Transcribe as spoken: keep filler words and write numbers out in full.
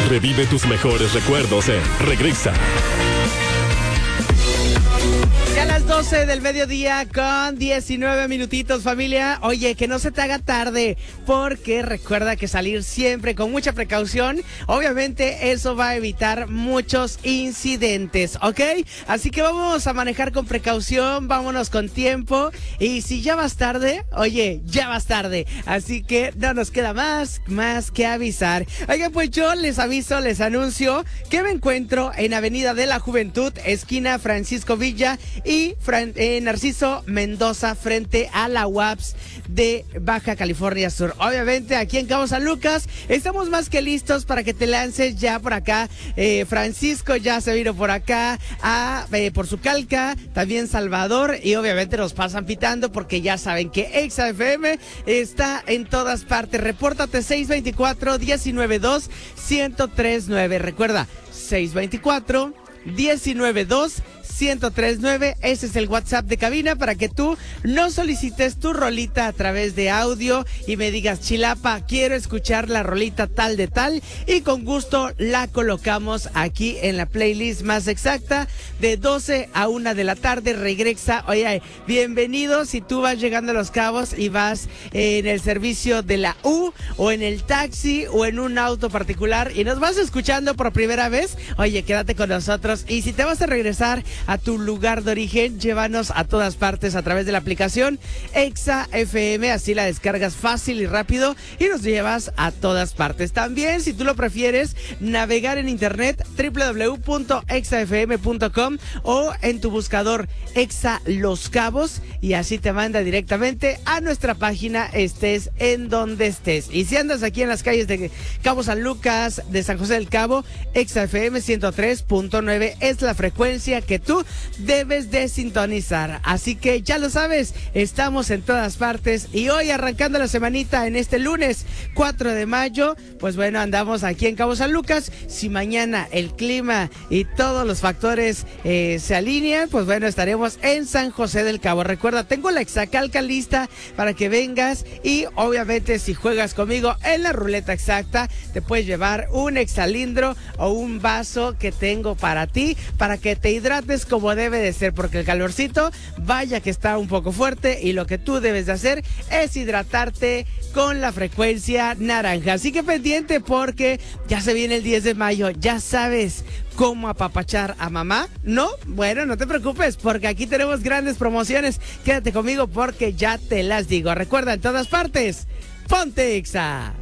Revive tus mejores recuerdos en Regresa. Ya a las doce del mediodía con diecinueve minutitos, familia. Oye, que no se te haga tarde, porque recuerda que salir siempre con mucha precaución. Obviamente eso va a evitar muchos incidentes, ¿ok? Así que vamos a manejar con precaución, vámonos con tiempo. Y si ya vas tarde, oye, ya vas tarde. Así que no nos queda más, más que avisar. Oigan, pues yo les aviso, les anuncio que me encuentro en Avenida de la Juventud, esquina Francisco Villa y Fran, eh, Narciso Mendoza, frente a la U A P S de Baja California Sur. Obviamente aquí en Cabo San Lucas estamos más que listos para que te lances ya por acá. eh, Francisco ya se vino por acá a, eh, por su calca, también Salvador, y obviamente nos pasan pitando porque ya saben que Exa F M está en todas partes. Repórtate seis veinticuatro, diecinueve dos, ciento tres nueve. Recuerda, seis veinticuatro, diecinueve dos, ciento tres nueve. Ese es el WhatsApp de cabina para que tú nos solicites tu rolita a través de audio y me digas: Chilapa, quiero escuchar la rolita tal de tal, y con gusto la colocamos aquí en la playlist más exacta de doce a una de la tarde. Regresa. Oye, bienvenido si tú vas llegando a Los Cabos y vas en el servicio de la U o en el taxi o en un auto particular y nos vas escuchando por primera vez. Oye, quédate con nosotros, y si te vas a regresar a tu lugar de origen, llévanos a todas partes a través de la aplicación Exa F M, así la descargas fácil y rápido y nos llevas a todas partes. También, si tú lo prefieres, navegar en internet, doble u doble u doble u punto exa f m punto com, o en tu buscador Exa Los Cabos, y así te manda directamente a nuestra página, estés en donde estés. Y si andas aquí en las calles de Cabo San Lucas, de San José del Cabo, Exa F M ciento tres punto nueve es la frecuencia que tú debes de sintonizar. Así que ya lo sabes, estamos en todas partes, y hoy arrancando la semanita en este lunes cuatro de mayo, pues bueno, andamos aquí en Cabo San Lucas. Si mañana el clima y todos los factores eh, se alinean, pues bueno, estaremos en San José del Cabo. Recuerda, tengo la Exacalca lista para que vengas, y obviamente si juegas conmigo en la ruleta exacta, te puedes llevar un exalindro o un vaso que tengo para ti, para que te hidrates como debe de ser, porque el calorcito, vaya que está un poco fuerte, y lo que tú debes de hacer es hidratarte con la frecuencia naranja. Así que pendiente, porque ya se viene el diez de mayo. ¿Ya sabes cómo apapachar a mamá? ¿No? Bueno, no te preocupes, porque aquí tenemos grandes promociones. Quédate conmigo porque ya te las digo. Recuerda, en todas partes, ponte Exa.